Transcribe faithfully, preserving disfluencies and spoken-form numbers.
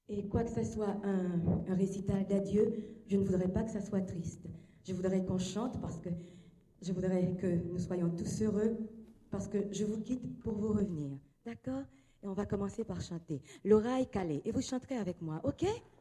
Et quoi que ce soit un, un récital d'adieu, je ne voudrais pas que ça soit triste. Je voudrais qu'on chante parce que je voudrais que nous soyons tous heureux parce que je vous quitte pour vous revenir. D'accord? Et on va commencer par chanter. L'oreille calée. Et vous chanterez avec moi, ok?